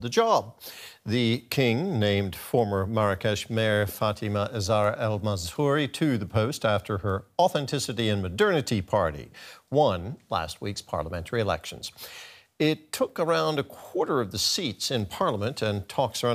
the job. The king named former Marrakesh Mayor Fatima Zahra El Mansouri to the post after her Authenticity and Modernity Party won last week's parliamentary elections. It took around a quarter of the seats in Parliament, and talks are